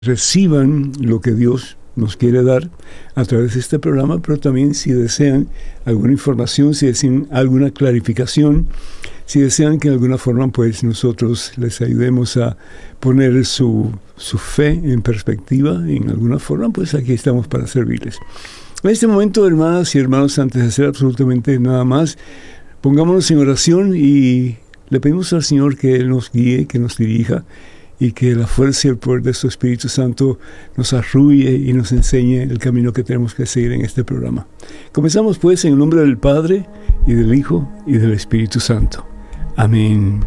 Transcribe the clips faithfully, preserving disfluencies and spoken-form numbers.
reciban lo que Dios nos quiere dar a través de este programa, pero también si desean alguna información, si desean alguna clarificación, si desean que de alguna forma pues nosotros les ayudemos a poner su, su fe en perspectiva en alguna forma, pues aquí estamos para servirles. En este momento, hermanas y hermanos, antes de hacer absolutamente nada más, pongámonos en oración y le pedimos al Señor que Él nos guíe, que nos dirija, y que la fuerza y el poder de su Espíritu Santo nos arrulle y nos enseñe el camino que tenemos que seguir en este programa. Comenzamos pues en el nombre del Padre, y del Hijo, y del Espíritu Santo. Amén.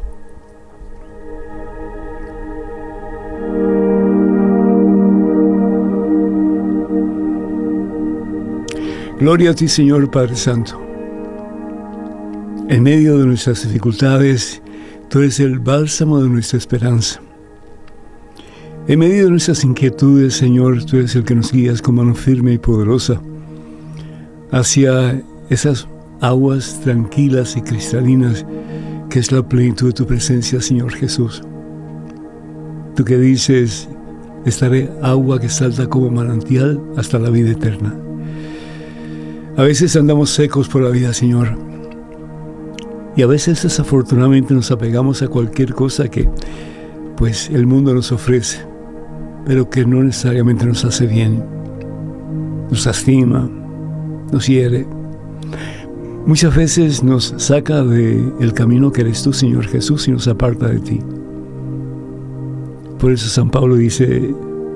Gloria a ti, Señor Padre Santo. En medio de nuestras dificultades, tú eres el bálsamo de nuestra esperanza. En medio de nuestras inquietudes, Señor, tú eres el que nos guías con mano firme y poderosa hacia esas aguas tranquilas y cristalinas que es la plenitud de tu presencia, Señor Jesús. Tú que dices, estaré agua que salta como manantial hasta la vida eterna. A veces andamos secos por la vida, Señor. Y a veces desafortunadamente nos apegamos a cualquier cosa que pues el mundo nos ofrece, pero que no necesariamente nos hace bien. Nos lastima, nos hiere. Muchas veces nos saca del camino que eres tú, Señor Jesús, y nos aparta de ti. Por eso San Pablo dice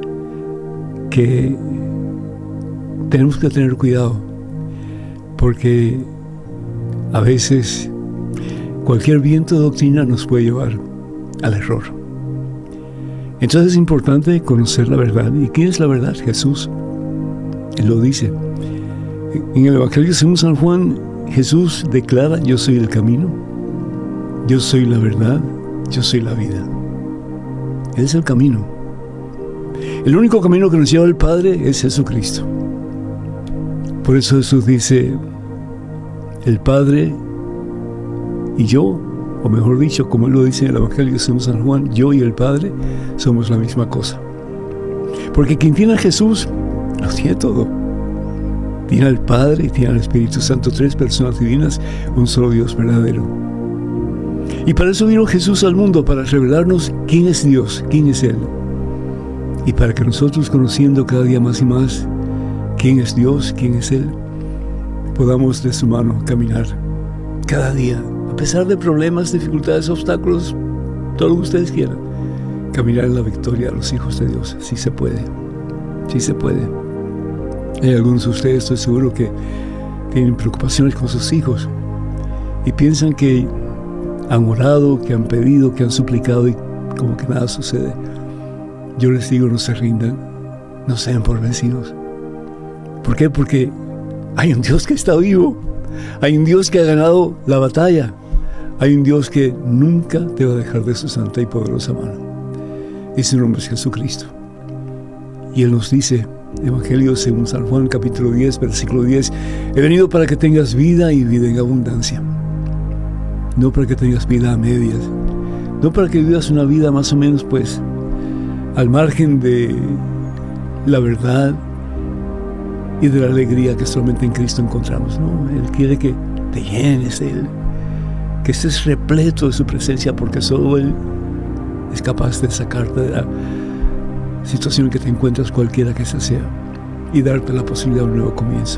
que tenemos que tener cuidado, porque a veces cualquier viento de doctrina nos puede llevar al error. Entonces es importante conocer la verdad. ¿Y quién es la verdad? Jesús. Él lo dice. En el Evangelio según San Juan, Jesús declara: yo soy el camino, yo soy la verdad, yo soy la vida. Él es el camino. El único camino que nos lleva al Padre es Jesucristo. Por eso Jesús dice: el Padre y yo, o mejor dicho, como Él lo dice en el Evangelio según San Juan, yo y el Padre somos la misma cosa. Porque quien tiene a Jesús, lo tiene todo. Tiene al Padre y tiene al Espíritu Santo, tres personas divinas, un solo Dios verdadero. Y para eso vino Jesús al mundo, para revelarnos quién es Dios, quién es Él. Y para que nosotros, conociendo cada día más y más quién es Dios, quién es Él, podamos de su mano caminar cada día, a pesar de problemas, dificultades, obstáculos, todo lo que ustedes quieran, caminar en la victoria a los hijos de Dios. Sí se puede, sí se puede. Hay algunos de ustedes, estoy seguro, que tienen preocupaciones con sus hijos y piensan que han orado, que han pedido, que han suplicado y como que nada sucede. Yo les digo, no se rindan, no sean por vencidos. ¿Por qué? Porque hay un Dios que está vivo, hay un Dios que ha ganado la batalla, hay un Dios que nunca te va a dejar de su santa y poderosa mano. Y su nombre es Jesucristo. Y Él nos dice, Evangelio según San Juan, capítulo diez, versículo diez, he venido para que tengas vida y vida en abundancia. No para que tengas vida a medias, no para que vivas una vida más o menos pues al margen de la verdad y de la alegría que solamente en Cristo encontramos. No, Él quiere que te llenes de Él, que estés repleto de su presencia, porque solo Él es capaz de sacarte de la situación en que te encuentras, cualquiera que esa sea, y darte la posibilidad de un nuevo comienzo.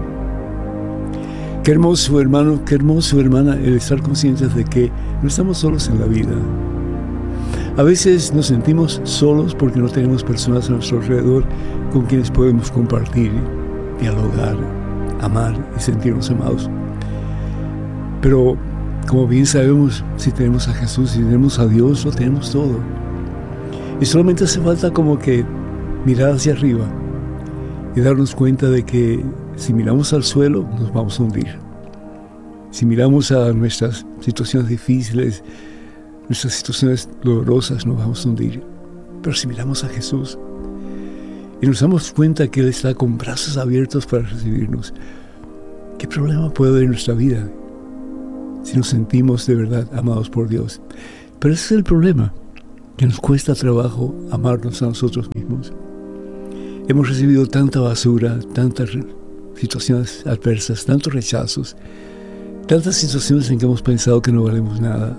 Qué hermoso, hermano, qué hermoso, hermana, el estar conscientes de que no estamos solos en la vida. A veces nos sentimos solos porque no tenemos personas a nuestro alrededor con quienes podemos compartir, dialogar, amar y sentirnos amados. Pero, como bien sabemos, si tenemos a Jesús, si tenemos a Dios, lo tenemos todo. Y solamente hace falta como que mirar hacia arriba y darnos cuenta de que si miramos al suelo, nos vamos a hundir. Si miramos a nuestras situaciones difíciles, nuestras situaciones dolorosas, nos vamos a hundir. Pero si miramos a Jesús y nos damos cuenta que Él está con brazos abiertos para recibirnos, ¿qué problema puede haber en nuestra vida si nos sentimos de verdad amados por Dios? Pero ese es el problema. que nos cuesta trabajo amarnos a nosotros mismos. Hemos recibido tanta basura, tantas situaciones adversas, tantos rechazos, tantas situaciones en que hemos pensado que no valemos nada.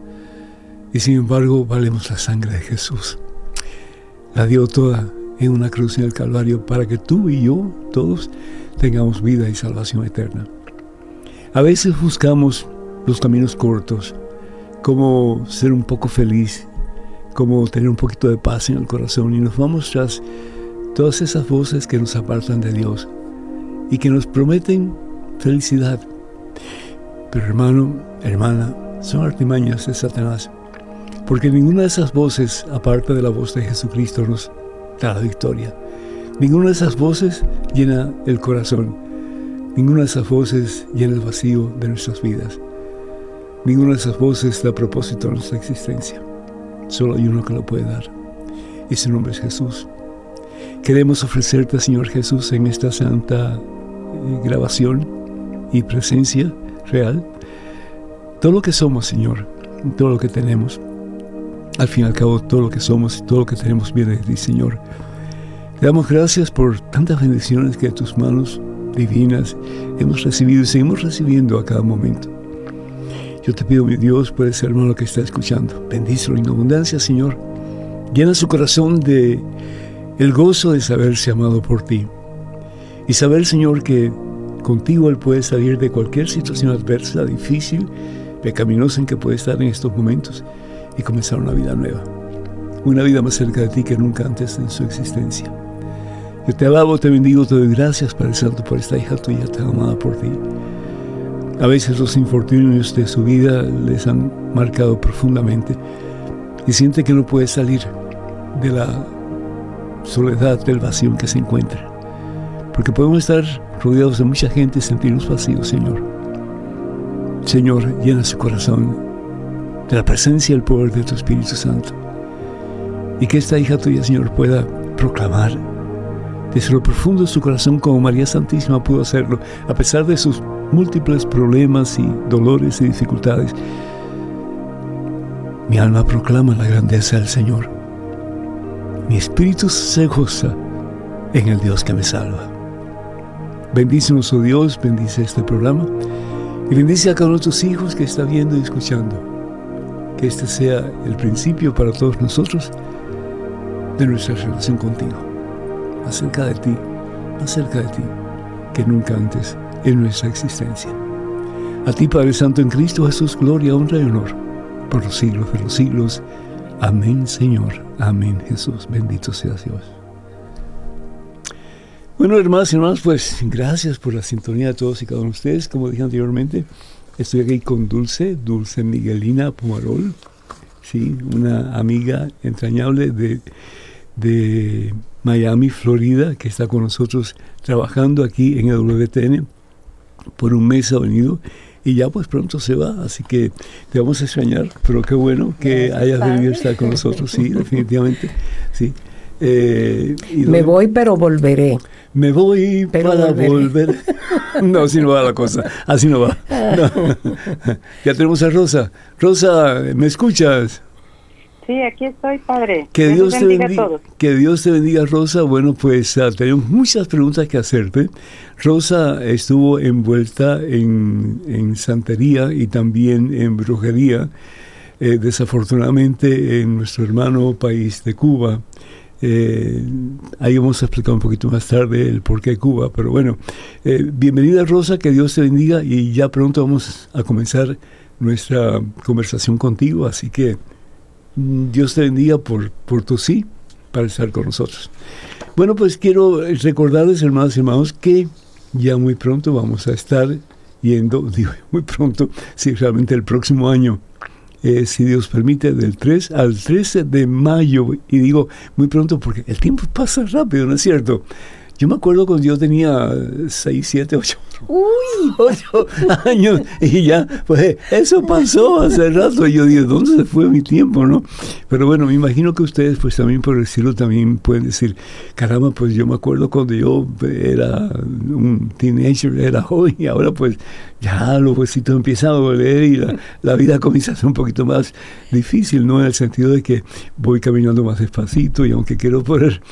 Y sin embargo, valemos la sangre de Jesús. La dio toda en una cruz en el Calvario para que tú y yo, todos, tengamos vida y salvación eterna. A veces buscamos los caminos cortos, como ser un poco feliz, como tener un poquito de paz en el corazón, y nos vamos tras todas esas voces que nos apartan de Dios y que nos prometen felicidad. Pero hermano, hermana, son artimañas de Satanás, porque ninguna de esas voces, aparte de la voz de Jesucristo, nos da la victoria. Ninguna de esas voces llena el corazón. Ninguna de esas voces llena el vacío de nuestras vidas. Ninguna de esas voces da propósito a nuestra existencia. Solo hay uno que lo puede dar, y su nombre es Jesús. Queremos ofrecerte, Señor Jesús, en esta santa eh, grabación y presencia real, todo lo que somos, Señor, todo lo que tenemos. Al fin y al cabo, todo lo que somos y todo lo que tenemos viene de ti, Señor. Te damos gracias por tantas bendiciones que de tus manos divinas hemos recibido y seguimos recibiendo a cada momento. Yo te pido, mi Dios, por ese hermano que está escuchando, bendícelo en abundancia, Señor. Llena su corazón de el gozo de saberse amado por ti y saber, Señor, que contigo él puede salir de cualquier situación adversa, difícil, pecaminosa en que puede estar en estos momentos y comenzar una vida nueva, una vida más cerca de ti que nunca antes en su existencia. Yo te alabo, te bendigo, te doy gracias, Padre Santo, por esta hija tuya tan amada por ti. A veces los infortunios de su vida les han marcado profundamente y siente que no puede salir de la soledad, del vacío en que se encuentra, porque podemos estar rodeados de mucha gente y sentirnos vacíos, Señor. Señor, llena su corazón de la presencia y el poder de tu Espíritu Santo, y que esta hija tuya, Señor, pueda proclamar desde lo profundo de su corazón, como María Santísima pudo hacerlo, a pesar de sus múltiples problemas y dolores y dificultades. Mi alma proclama la grandeza del Señor. Mi espíritu se goza en el Dios que me salva. Bendícenos, oh Dios, bendice este programa y bendice a cada uno de tus hijos que está viendo y escuchando. Que este sea el principio para todos nosotros de nuestra relación contigo, más cerca de ti, más cerca de ti que nunca antes en nuestra existencia. A ti, Padre Santo, en Cristo Jesús, gloria, honra y honor por los siglos de los siglos. Amén, Señor. Amén, Jesús. Bendito seas Dios. Bueno, hermanos y hermanos, pues gracias por la sintonía de todos y cada uno de ustedes. Como dije anteriormente, estoy aquí con Dulce, Dulce Miguelina Pumarol, sí, una amiga entrañable de, de Miami, Florida, que está con nosotros trabajando aquí en el W T N. Por un mes ha venido y ya pues pronto se va, así que te vamos a extrañar, pero qué bueno que hayas venido a estar con nosotros, sí, definitivamente, sí. Eh, y me voy, pero volveré. Me voy pero para volveré. volver. No, así no va la cosa, así no va. No. Ya tenemos a Rosa. Rosa, ¿me escuchas? Sí, aquí estoy, padre. Que Dios Dios, te bendiga bendiga, a todos. que Dios te bendiga, Rosa. Bueno, pues uh, tenemos muchas preguntas que hacerte. Rosa estuvo envuelta en, en santería y también en brujería, eh, desafortunadamente en nuestro hermano país de Cuba. Eh, ahí vamos a explicar un poquito más tarde el por qué Cuba, pero bueno, eh, bienvenida, Rosa, que Dios te bendiga, y ya pronto vamos a comenzar nuestra conversación contigo, así que Dios te bendiga por, por tu sí para estar con nosotros. Bueno, pues quiero recordarles, hermanos y hermanos, que ya muy pronto vamos a estar yendo, digo, muy pronto, sí, realmente el próximo año, eh, si Dios permite, del tres al trece de mayo, y digo muy pronto porque el tiempo pasa rápido, ¿no es cierto? Yo me acuerdo cuando yo tenía seis, siete, ocho, Uy, ocho años y ya, pues eso pasó hace rato. Y yo dije, ¿dónde se fue mi tiempo, no? Pero bueno, me imagino que ustedes, pues también por decirlo, también pueden decir, caramba, pues yo me acuerdo cuando yo era un teenager, era joven, y ahora pues ya los huesitos empiezan a doler y la, la vida comienza a ser un poquito más difícil, ¿no? En el sentido de que voy caminando más despacito y aunque quiero poner